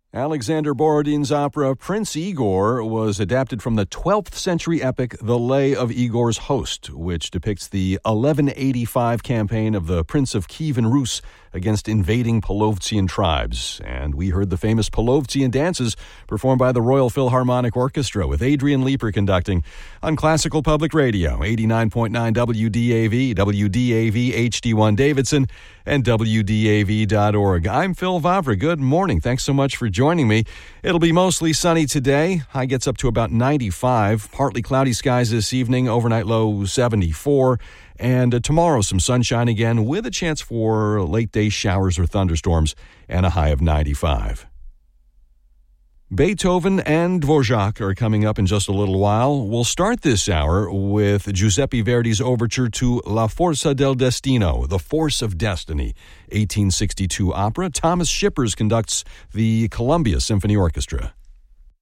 Alexander Borodin's opera Prince Igor was adapted from the 12th century epic The Lay of Igor's Host, which depicts the 1185 campaign of the Prince of Kievan Rus against invading Polovtsian tribes. And we heard the famous Polovtsian dances performed by the Royal Philharmonic Orchestra with Adrian Leeper conducting on Classical Public Radio, 89.9 WDAV, WDAV HD1 Davidson, and WDAV.org. I'm Phil Vavra. Good morning. Thanks so much for joining me. It'll be mostly sunny today. High gets up to about 95. Partly cloudy skies this evening. Overnight low 74. And tomorrow, some sunshine again with a chance for late-day showers or thunderstorms and a high of 95. Beethoven and Dvorak are coming up in just a little while. We'll start this hour with Giuseppe Verdi's overture to La Forza del Destino, The Force of Destiny, 1862 opera. Thomas Shippers conducts the Columbia Symphony Orchestra.